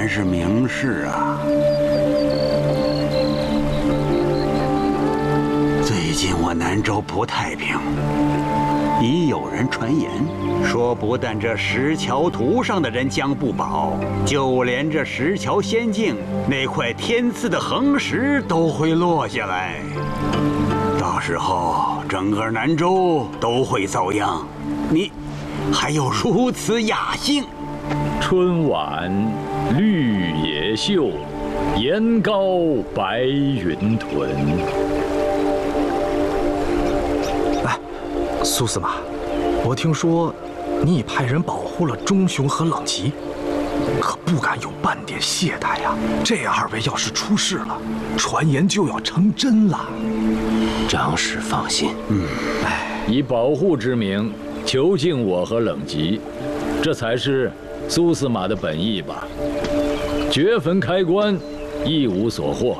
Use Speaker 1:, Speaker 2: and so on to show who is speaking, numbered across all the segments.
Speaker 1: 是明事啊。最近我南州不太平，已有人传言说，不但这石桥图上的人将不保，就连这石桥仙境那块天赐的横石都会落下来。到时候整个南州都会遭殃。你还有如此雅兴？
Speaker 2: 春晚绿野秀，岩高白云屯。
Speaker 3: 哎，苏司马，我听说你已派人保护了钟雄和冷吉，可不敢有半点懈怠呀。这二位要是出事了，传言就要成真了。
Speaker 4: 长史放心。
Speaker 2: 以保护之名囚禁我和冷吉，这才是苏司马的本意吧？掘坟开棺，一无所获。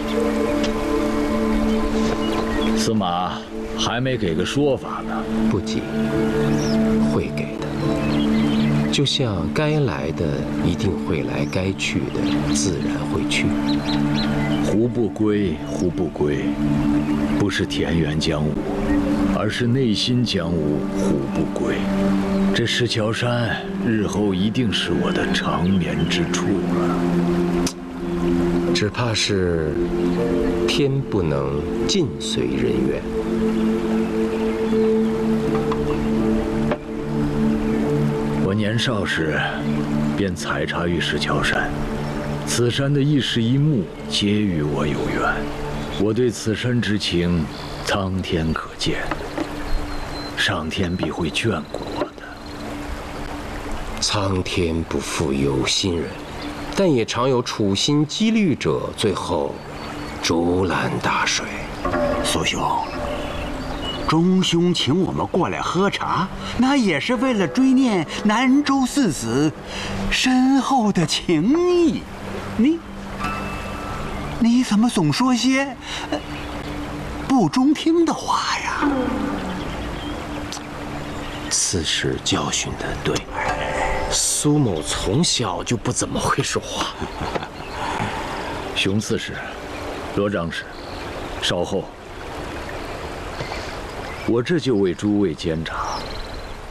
Speaker 2: 司马还没给个说法呢。
Speaker 4: 不急，会给的。就像该来的一定会来，该去的自然会去。
Speaker 2: 胡不归，胡不归，不是田园将武，而是内心将武。胡不归，这石桥山日后一定是我的长眠之处了。
Speaker 4: 只怕是天不能尽随人愿。
Speaker 2: 我年少时便采茶于石桥山，此山的一石一木皆与我有缘。我对此山之情，苍天可见。上天必会眷顾我的。
Speaker 4: 苍天不负有心人，但也常有处心积虑者，最后竹篮打水。
Speaker 1: 苏兄，钟兄请我们过来喝茶，那也是为了追念南州四子深厚的情谊。你怎么总说些不中听的话呀？
Speaker 4: 此时教训的对，苏某从小就不怎么会说话。
Speaker 2: 熊刺史，罗长史，稍后，我这就为诸位监察。